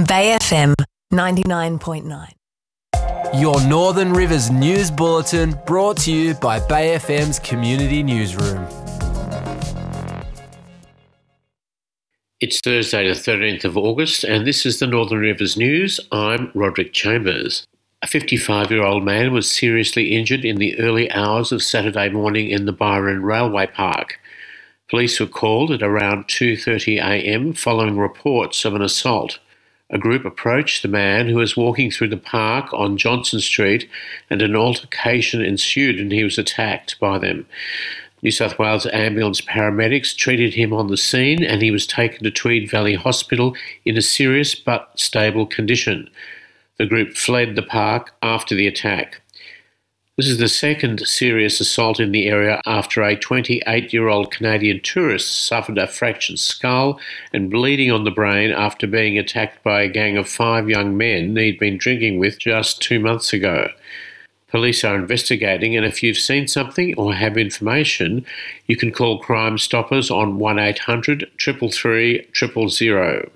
Bay FM 99.9. Your Northern Rivers News Bulletin brought to you by Bay FM's Community Newsroom. It's Thursday the 13th of August and this is the Northern Rivers News. I'm Roderick Chambers. A 55-year-old man was seriously injured in the early hours of Saturday morning in the Byron Railway Park. Police were called at around 2:30 a.m. following reports of an assault. A group approached the man who was walking through the park on Johnson Street and an altercation ensued and he was attacked by them. New South Wales ambulance paramedics treated him on the scene and he was taken to Tweed Valley Hospital in a serious but stable condition. The group fled the park after the attack. This is the second serious assault in the area after a 28-year-old Canadian tourist suffered a fractured skull and bleeding on the brain after being attacked by a gang of 5 young men he'd been drinking with just 2 months ago. Police are investigating, and if you've seen something or have information, you can call Crime Stoppers on 1800 333 000.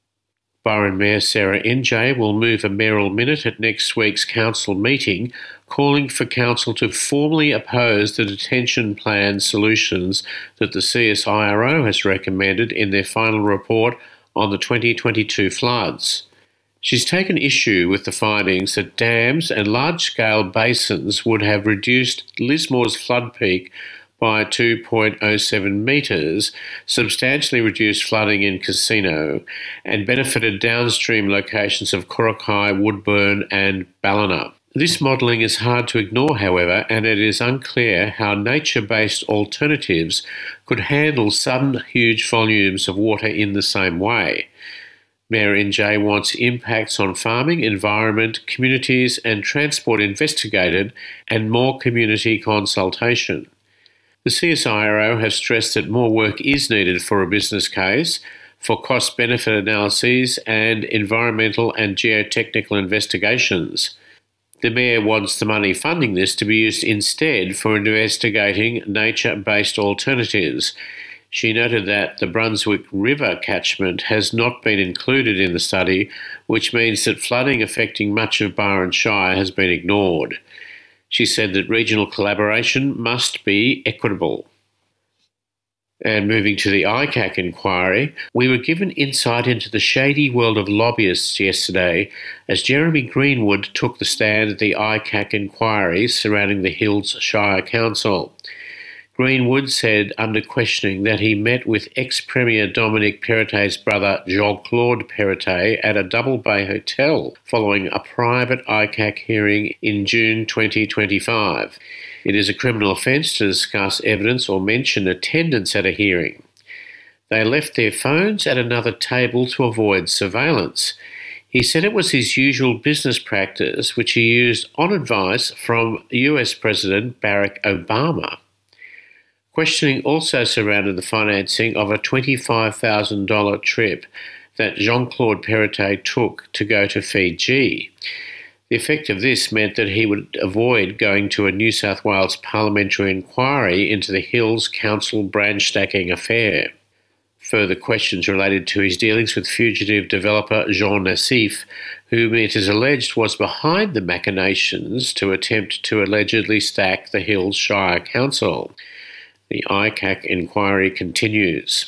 Byron Mayor Sarah NJ will move a mayoral minute at next week's council meeting, calling for council to formally oppose the detention plan solutions that the CSIRO has recommended in their final report on the 2022 floods. She's taken issue with the findings that dams and large-scale basins would have reduced Lismore's flood peak by 2.07 metres, substantially reduced flooding in Casino, and benefited downstream locations of Coraki, Woodburn and Ballina. This modelling is hard to ignore, however, and it is unclear how nature-based alternatives could handle sudden huge volumes of water in the same way. Mayor NJ wants impacts on farming, environment, communities and transport investigated and more community consultation. The CSIRO has stressed that more work is needed for a business case, for cost-benefit analyses and environmental and geotechnical investigations. The Mayor wants the money funding this to be used instead for investigating nature-based alternatives. She noted that the Brunswick River catchment has not been included in the study, which means that flooding affecting much of Byron Shire has been ignored. She said that regional collaboration must be equitable. And moving to the ICAC inquiry, we were given insight into the shady world of lobbyists yesterday as Jeremy Greenwood took the stand at the ICAC inquiry surrounding the Hills Shire Council. Greenwood said under questioning that he met with ex-Premier Dominic Perrottet's brother Jean-Claude Perrottet at a Double Bay hotel following a private ICAC hearing in June 2025. It is a criminal offence to discuss evidence or mention attendance at a hearing. They left their phones at another table to avoid surveillance. He said it was his usual business practice, which he used on advice from US President Barack Obama. Questioning also surrounded the financing of a $25,000 trip that Jean-Claude Perrottet took to go to Fiji. The effect of this meant that he would avoid going to a New South Wales parliamentary inquiry into the Hills Council branch stacking affair. Further questions related to his dealings with fugitive developer Jean Nassif, whom it is alleged was behind the machinations to attempt to allegedly stack the Hills Shire Council. The ICAC inquiry continues.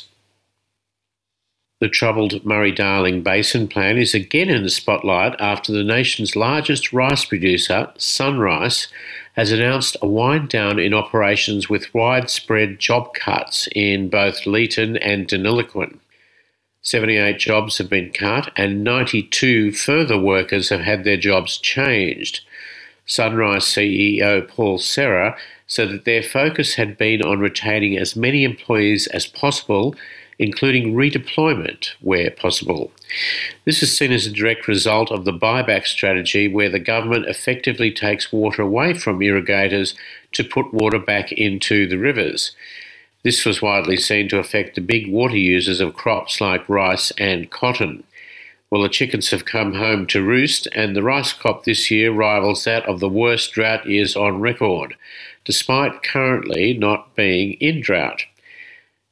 The troubled Murray-Darling Basin Plan is again in the spotlight after the nation's largest rice producer, SunRice, has announced a wind down in operations with widespread job cuts in both Leeton and Deniliquin. 78 jobs have been cut and 92 further workers have had their jobs changed. SunRice CEO Paul Serra said that their focus had been on retaining as many employees as possible, including redeployment where possible. This is seen as a direct result of the buyback strategy where the government effectively takes water away from irrigators to put water back into the rivers. This was widely seen to affect the big water users of crops like rice and cotton. Well, the chickens have come home to roost and the rice crop this year rivals that of the worst drought years on record, despite currently not being in drought.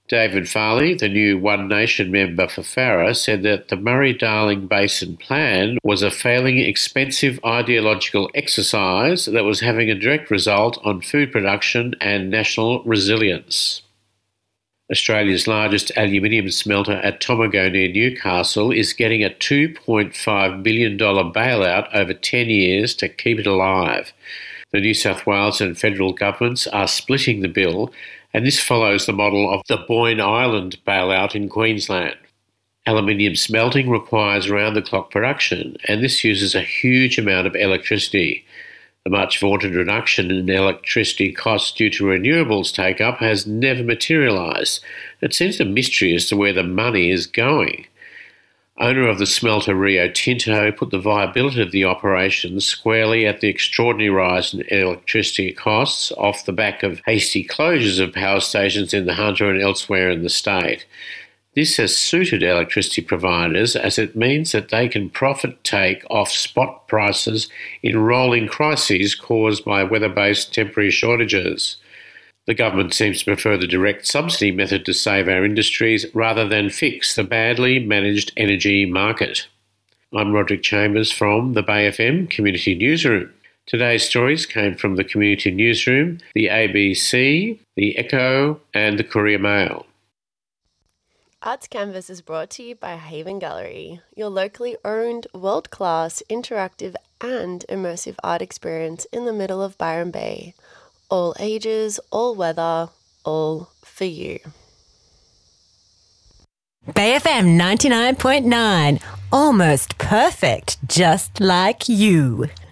David Farley, the new One Nation member for Farrer, said that the Murray-Darling Basin Plan was a failing, expensive ideological exercise that was having a direct result on food production and national resilience. Australia's largest aluminium smelter at Tomago near Newcastle is getting a $2.5 billion bailout over 10 years to keep it alive. The New South Wales and federal governments are splitting the bill, and this follows the model of the Boyne Island bailout in Queensland. Aluminium smelting requires round-the-clock production, and this uses a huge amount of electricity. The much vaunted reduction in electricity costs due to renewables take-up has never materialised. It seems a mystery as to where the money is going. Owner of the smelter Rio Tinto put the viability of the operation squarely at the extraordinary rise in electricity costs off the back of hasty closures of power stations in the Hunter and elsewhere in the state. This has suited electricity providers as it means that they can profit take off spot prices in rolling crises caused by weather-based temporary shortages. The government seems to prefer the direct subsidy method to save our industries rather than fix the badly managed energy market. I'm Roderick Chambers from the Bay FM Community Newsroom. Today's stories came from the Community Newsroom, the ABC, the Echo and the Courier Mail. Arts Canvas is brought to you by Haven Gallery, your locally owned, world-class, interactive and immersive art experience in the middle of Byron Bay. All ages, all weather, all for you. Bay FM 99.9. Almost perfect, just like you.